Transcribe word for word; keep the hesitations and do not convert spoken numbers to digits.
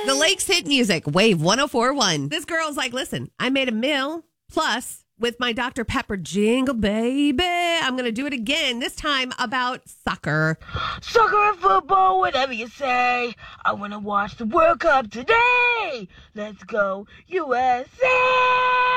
The Lakes Hit Music, Wave one oh four point one. This girl's like, listen, I made a meal plus with my Doctor Pepper Jingle Baby. I'm going to do it again, this time about soccer. Soccer and football, whatever you say. I want to watch the World Cup today. Let's go, U S A!